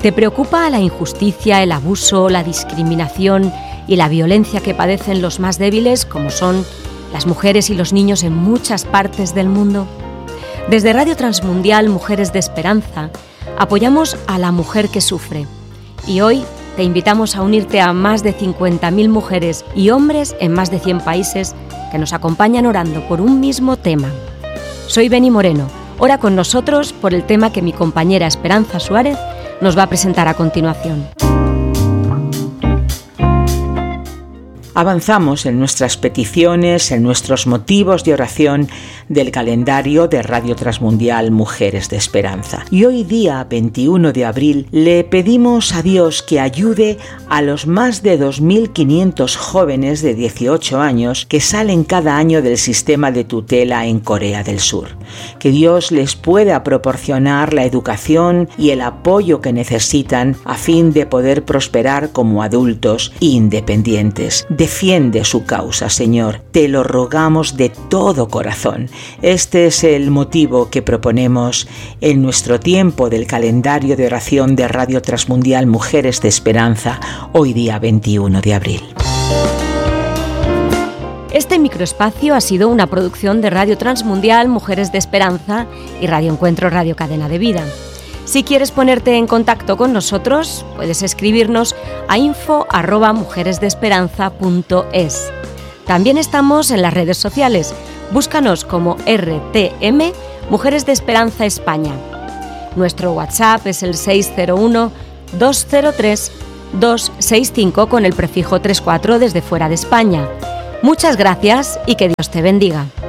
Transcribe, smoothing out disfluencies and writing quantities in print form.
¿Te preocupa la injusticia, el abuso, la discriminación y la violencia que padecen los más débiles, como son las mujeres y los niños en muchas partes del mundo? Desde Radio Transmundial Mujeres de Esperanza apoyamos a la mujer que sufre y hoy te invitamos a unirte a más de 50.000 mujeres y hombres en más de 100 países que nos acompañan orando por un mismo tema. Soy Beni Moreno. Ora con nosotros por el tema que mi compañera Esperanza Suárez nos va a presentar a continuación. Avanzamos en nuestras peticiones, en nuestros motivos de oración del calendario de Radio Transmundial Mujeres de Esperanza. Y hoy día 21 de abril le pedimos a Dios que ayude a los más de 2.500 jóvenes de 18 años que salen cada año del sistema de tutela en Corea del Sur. Que Dios les pueda proporcionar la educación y el apoyo que necesitan a fin de poder prosperar como adultos independientes. Defiende su causa, Señor. Te lo rogamos de todo corazón. Este es el motivo que proponemos en nuestro tiempo del calendario de oración de Radio Transmundial Mujeres de Esperanza, hoy día 21 de abril. Este microespacio ha sido una producción de Radio Transmundial Mujeres de Esperanza y Radio Encuentro Radio Cadena de Vida. Si quieres ponerte en contacto con nosotros, puedes escribirnos a info@mujeresdeesperanza.es. También estamos en las redes sociales. Búscanos como RTM Mujeres de Esperanza España. Nuestro WhatsApp es el 601-203-265 con el prefijo 34 desde fuera de España. Muchas gracias y que Dios te bendiga.